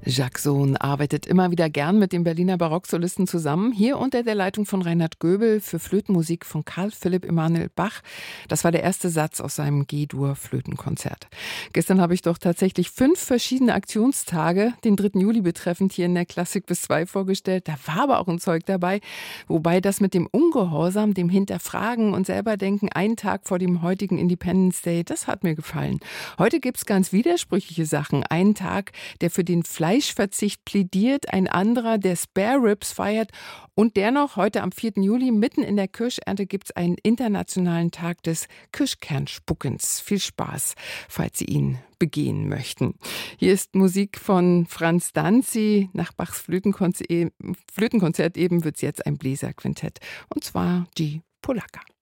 Jacques Sohn arbeitet immer wieder gern mit dem Berliner Barocksolisten zusammen, hier unter der Leitung von Reinhard Göbel für Flötenmusik von Carl Philipp Emanuel Bach. Das war der erste Satz aus seinem G-Dur-Flötenkonzert. Gestern habe ich doch tatsächlich 5 verschiedene Aktionstage, den 3. Juli betreffend, hier in der Klassik bis 2 vorgestellt. Da war aber auch ein Zeug dabei, wobei das mit dem Ungehorsam, dem Hinterfragen und selber denken, einen Tag vor dem heutigen Independence Day, das hat mir gefallen. Heute gibt's ganz widersprüchliche Sachen. Einen Tag, der für den Fleischverzicht plädiert, ein anderer, der Spare Ribs feiert und dennoch heute am 4. Juli, mitten in der Kirschernte, gibt es einen internationalen Tag des Kirschkernspuckens. Viel Spaß, falls Sie ihn begehen möchten. Hier ist Musik von Franz Danzi. Nach Bachs Flötenkonzert eben wird es jetzt ein Bläserquintett, und zwar die Polacca.